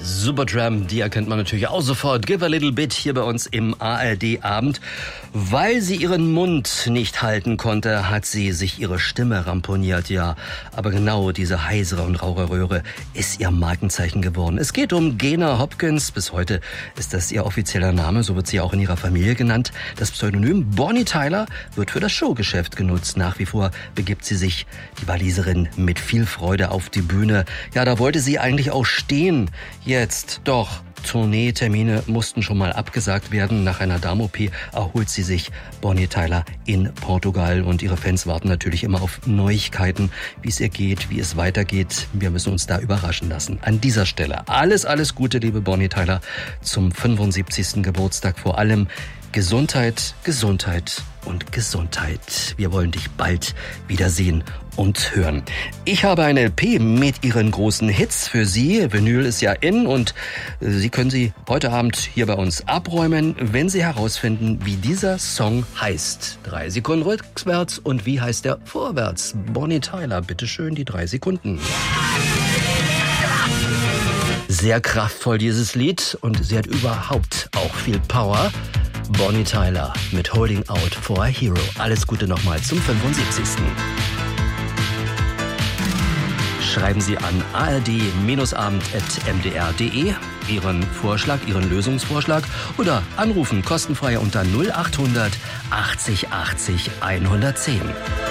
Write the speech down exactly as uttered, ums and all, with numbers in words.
Supertramp, die erkennt man natürlich auch sofort. Give a little bit hier bei uns im A R D-Abend. Weil sie ihren Mund nicht halten konnte, hat sie sich ihre Stimme ramponiert, ja. Aber genau diese heisere und raue Röhre ist ihr Markenzeichen geworden. Es geht um Gaynor Hopkins. Bis heute ist das ihr offizieller Name, so wird sie auch in ihrer Familie genannt. Das Pseudonym Bonnie Tyler wird für das Showgeschäft genutzt. Nach wie vor begibt sie sich, die Waliserin, mit viel Freude auf die Bühne. Ja, da wollte sie eigentlich auch stehen. Jetzt doch. Tourneetermine mussten schon mal abgesagt werden. Nach einer Darm-O P erholt sie sich, Bonnie Tyler, in Portugal. Und ihre Fans warten natürlich immer auf Neuigkeiten, wie es ihr geht, wie es weitergeht. Wir müssen uns da überraschen lassen. An dieser Stelle alles, alles Gute, liebe Bonnie Tyler, zum fünfundsiebzigsten Geburtstag. Vor allem Gesundheit, Gesundheit und Gesundheit. Wir wollen dich bald wiedersehen und hören. Ich habe eine L P mit ihren großen Hits für Sie. Vinyl ist ja in und Sie können sie heute Abend hier bei uns abräumen, wenn Sie herausfinden, wie dieser Song heißt. Drei Sekunden rückwärts und wie heißt der vorwärts? Bonnie Tyler, bitteschön, die drei Sekunden. Sehr kraftvoll dieses Lied und sie hat überhaupt auch viel Power. Bonnie Tyler mit Holding Out for a Hero. Alles Gute nochmal zum fünfundsiebzigsten Schreiben Sie an a r d abend at m d r punkt d e Ihren Vorschlag, Ihren Lösungsvorschlag oder anrufen kostenfrei unter null achthundert achtzig achtzig hundertzehn.